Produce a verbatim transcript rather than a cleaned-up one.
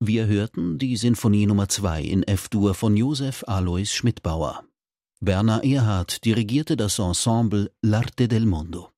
Wir hörten die Sinfonie Nummer zwei in F-Dur von Josef Alois Schmidbauer. Werner Erhard dirigierte das Ensemble L'Arte del Mondo.